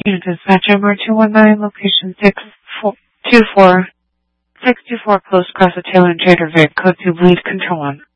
Unit dispatch number 219, location 624, 64 Post Cross of Taylor and Trader Vic, code 2, bleed control 1.